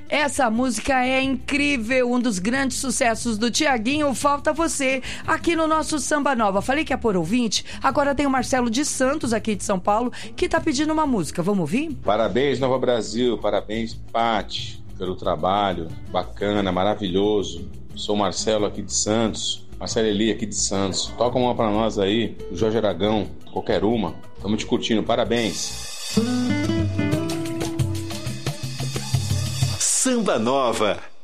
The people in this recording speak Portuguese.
Essa música é incrível, um dos grandes sucessos do Tiaguinho, Falta Você, aqui no nosso Samba Nova. Falei que é por ouvinte, agora tem o Marcelo de Santos, aqui de São Paulo, que tá pedindo uma música. Vamos ouvir? Parabéns, Nova Brasil, parabéns, Pati, pelo trabalho bacana, maravilhoso. Sou Marcelo aqui de Santos, Marcelo Eli aqui de Santos. Toca uma pra nós aí, o Jorge Aragão, qualquer uma. Tamo te curtindo, parabéns. Samba Nova.